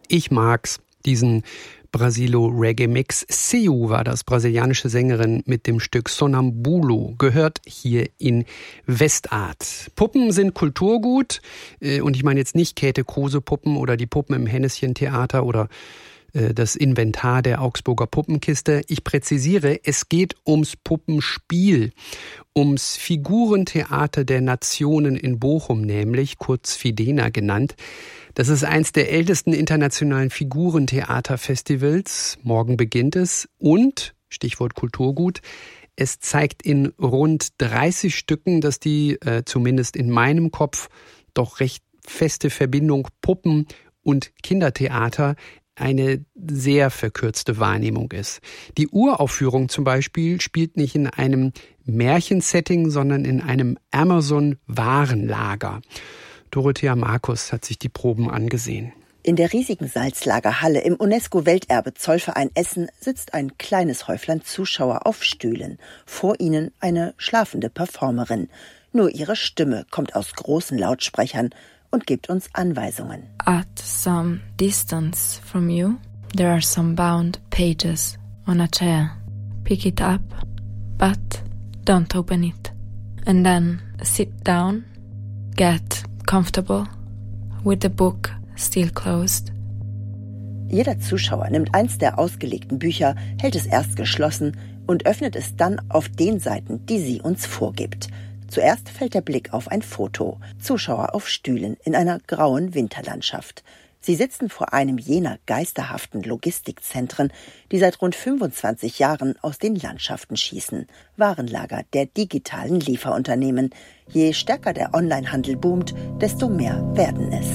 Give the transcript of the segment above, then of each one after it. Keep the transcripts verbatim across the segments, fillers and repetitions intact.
Ich mag's, diesen Brasilo-Reggae-Mix. Seu war das, brasilianische Sängerin mit dem Stück Sonambulo, gehört hier in Westart. Puppen sind Kulturgut und ich meine jetzt nicht Käthe-Kruse-Puppen oder die Puppen im Henneschen-Theater oder das Inventar der Augsburger Puppenkiste. Ich präzisiere, es geht ums Puppenspiel, ums Figurentheater der Nationen in Bochum, nämlich kurz Fidena genannt. Das ist eins der ältesten internationalen Figurentheaterfestivals. Morgen beginnt es und, Stichwort Kulturgut, es zeigt in rund dreißig Stücken, dass die, äh, zumindest in meinem Kopf, doch recht feste Verbindung Puppen und Kindertheater eine sehr verkürzte Wahrnehmung ist. Die Uraufführung zum Beispiel spielt nicht in einem Märchensetting, sondern in einem Amazon-Warenlager. Dorothea Markus hat sich die Proben angesehen. In der riesigen Salzlagerhalle im UNESCO-Welterbe Zollverein Essen sitzt ein kleines Häuflein Zuschauer auf Stühlen. Vor ihnen eine schlafende Performerin. Nur ihre Stimme kommt aus großen Lautsprechern und gibt uns Anweisungen. At some distance from you, there are some bound pages on a chair. Pick it up, but don't open it. And then sit down, get comfortable with the book still closed. Jeder Zuschauer nimmt eins der ausgelegten Bücher, hält es erst geschlossen und öffnet es dann auf den Seiten, die sie uns vorgibt. Zuerst fällt der Blick auf ein Foto. Zuschauer auf Stühlen in einer grauen Winterlandschaft. Sie sitzen vor einem jener geisterhaften Logistikzentren, die seit rund fünfundzwanzig Jahren aus den Landschaften schießen. Warenlager der digitalen Lieferunternehmen. Je stärker der Onlinehandel boomt, desto mehr werden es.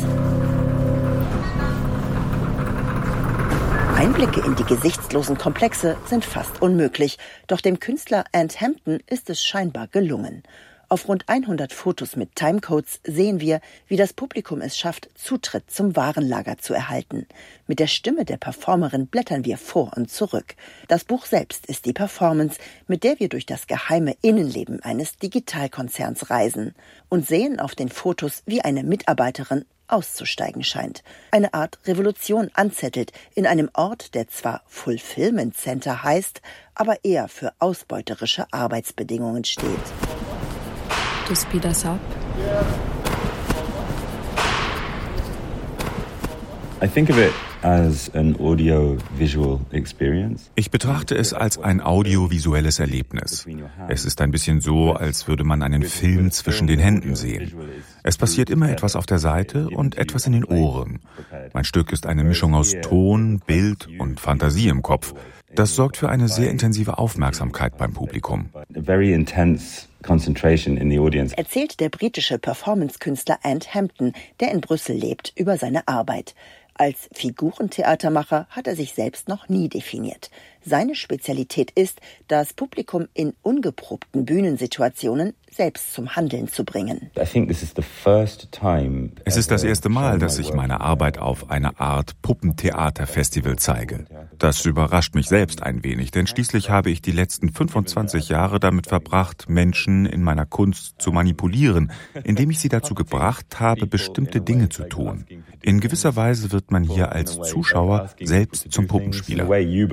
Einblicke in die gesichtslosen Komplexe sind fast unmöglich, doch dem Künstler Ant Hampton ist es scheinbar gelungen. Auf rund hundert Fotos mit Timecodes sehen wir, wie das Publikum es schafft, Zutritt zum Warenlager zu erhalten. Mit der Stimme der Performerin blättern wir vor und zurück. Das Buch selbst ist die Performance, mit der wir durch das geheime Innenleben eines Digitalkonzerns reisen und sehen auf den Fotos, wie eine Mitarbeiterin auszusteigen scheint. Eine Art Revolution anzettelt in einem Ort, der zwar Fulfillment Center heißt, aber eher für ausbeuterische Arbeitsbedingungen steht. To speed us up. I think of it as an audio-visual experience. Ich betrachte es als ein audiovisuelles Erlebnis. Es ist ein bisschen so, als würde man einen Film zwischen den Händen sehen. Es passiert immer etwas auf der Seite und etwas in den Ohren. Mein Stück ist eine Mischung aus Ton, Bild und Fantasie im Kopf. Das sorgt für eine sehr intensive Aufmerksamkeit beim Publikum. Erzählt der britische Performance-Künstler Ant Hampton, der in Brüssel lebt, über seine Arbeit. Als Figurentheatermacher hat er sich selbst noch nie definiert. Seine Spezialität ist, das Publikum in ungeprobten Bühnensituationen selbst zum Handeln zu bringen. Es ist das erste Mal, dass ich meine Arbeit auf eine Art Puppentheaterfestival zeige. Das überrascht mich selbst ein wenig, denn schließlich habe ich die letzten fünfundzwanzig Jahre damit verbracht, Menschen in meiner Kunst zu manipulieren, indem ich sie dazu gebracht habe, bestimmte Dinge zu tun. In gewisser Weise wird man hier als Zuschauer selbst zum Puppenspieler.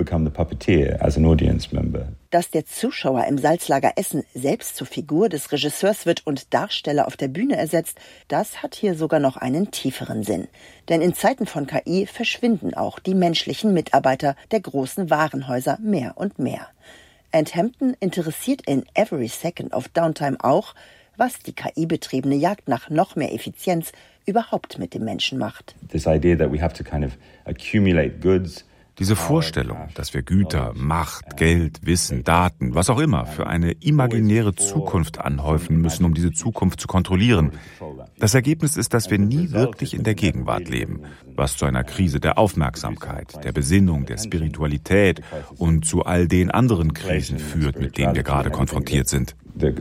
Dass der Zuschauer im Salzlager Essen selbst zur Figur des Regisseurs wird und Darsteller auf der Bühne ersetzt, das hat hier sogar noch einen tieferen Sinn. Denn in Zeiten von K I verschwinden auch die menschlichen Mitarbeiter der großen Warenhäuser mehr und mehr. Ant Hampton interessiert in Every Second of Downtime auch, was die K I-betriebene Jagd nach noch mehr Effizienz überhaupt mit dem Menschen macht. This idea that we have to kind of accumulate goods. Diese Vorstellung, dass wir Güter, Macht, Geld, Wissen, Daten, was auch immer, für eine imaginäre Zukunft anhäufen müssen, um diese Zukunft zu kontrollieren. Das Ergebnis ist, dass wir nie wirklich in der Gegenwart leben, was zu einer Krise der Aufmerksamkeit, der Besinnung, der Spiritualität und zu all den anderen Krisen führt, mit denen wir gerade konfrontiert sind.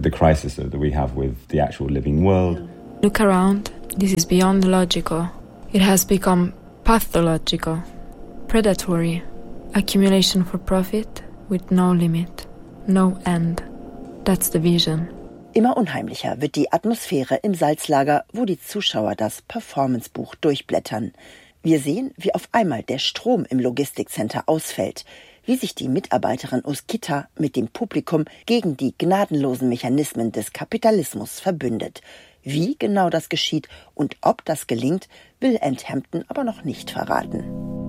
Look around, this is beyond logical. It has become pathological. Predatory, accumulation for profit with no limit, no end. That's the vision. Immer unheimlicher wird die Atmosphäre im Salzlager, wo die Zuschauer das Performancebuch durchblättern. Wir sehen, wie auf einmal der Strom im Logistikcenter ausfällt, wie sich die Mitarbeiterin Uskita mit dem Publikum gegen die gnadenlosen Mechanismen des Kapitalismus verbündet. Wie genau das geschieht und ob das gelingt, will Enthampton aber noch nicht verraten.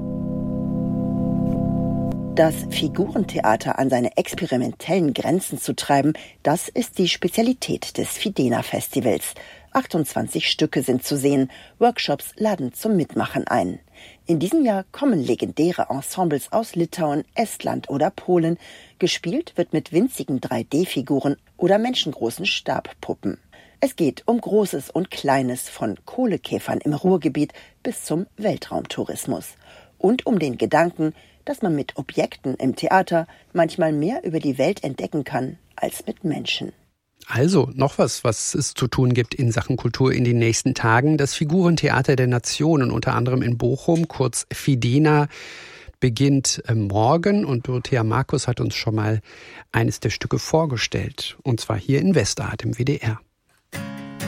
Das Figurentheater an seine experimentellen Grenzen zu treiben, das ist die Spezialität des Fidena-Festivals. achtundzwanzig Stücke sind zu sehen, Workshops laden zum Mitmachen ein. In diesem Jahr kommen legendäre Ensembles aus Litauen, Estland oder Polen. Gespielt wird mit winzigen drei D Figuren oder menschengroßen Stabpuppen. Es geht um Großes und Kleines, von Kohlekäfern im Ruhrgebiet bis zum Weltraumtourismus. Und um den Gedanken, dass man mit Objekten im Theater manchmal mehr über die Welt entdecken kann als mit Menschen. Also noch was, was es zu tun gibt in Sachen Kultur in den nächsten Tagen. Das Figurentheater der Nationen, unter anderem in Bochum, kurz Fidena, beginnt morgen und Dorothea Markus hat uns schon mal eines der Stücke vorgestellt. Und zwar hier in Westart im W D R.